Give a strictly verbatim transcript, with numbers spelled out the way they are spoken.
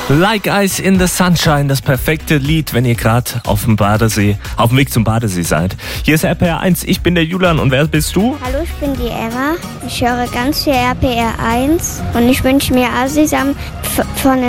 Like Ice in the Sunshine, das perfekte Lied, wenn ihr gerade auf dem Badesee, auf dem Weg zum Badesee seid. Hier ist R P R eins, ich bin der Julian und wer bist du? Hallo, ich bin die Emma. Ich höre ganz viel R P R eins und ich wünsche mir Asisam von